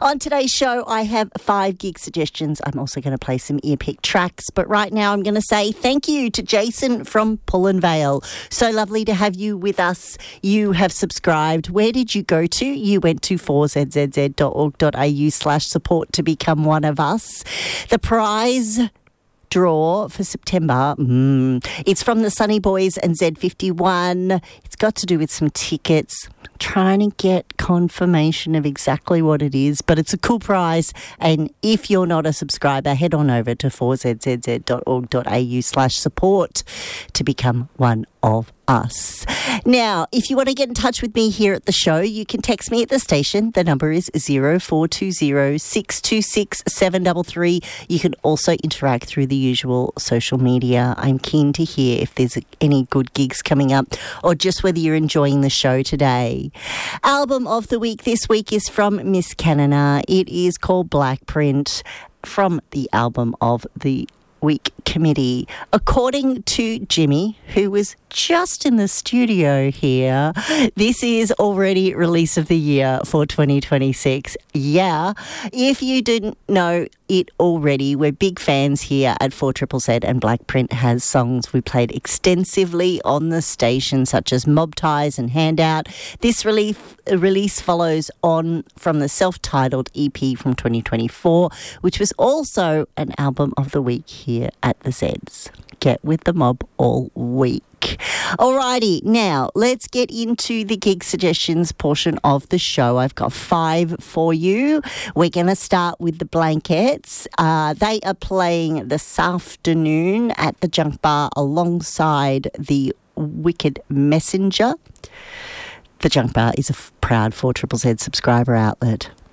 On today's show, I have 5 gig suggestions. I'm also going to play some earpick tracks. But right now, I'm going to say thank you to Jason from Pullen Vale. So lovely to have you with us. You have subscribed. Where did you go to? You went to 4zzz.org.au/support to become one of us. The prize draw for September, it's from the Sunny Boys and Z51. It's got to do with some tickets. Trying to get confirmation of exactly what it is, but it's a cool prize. And if you're not a subscriber, head on over to 4zzz.org.au/support to become one of us. Now, if you want to get in touch with me here at the show, you can text me at the station. The number is 0420 626 733. You can also interact through the usual social media. I'm keen to hear if there's any good gigs coming up or just whether you're enjoying the show today. Album of the week this week is from Miss Canada. It is called Black Print, from the Album of the Week Committee. According to Jimmy, who was just in the studio here, this is already release of the year for 2026. Yeah, if you didn't know it already, we're big fans here at 4ZZZ, and Black Print has songs we played extensively on the station, such as Mob Ties and Handout. This release follows on from the self-titled EP from 2024, which was also an album of the week here at the Zeds. Get with the mob all week. Alrighty, now let's get into the gig suggestions portion of the show. I've got 5 for you. We're going to start with the Blankets. They are playing this afternoon at the Junk Bar alongside the Wicked Messenger. The Junk Bar is a proud 4ZZZ subscriber outlet.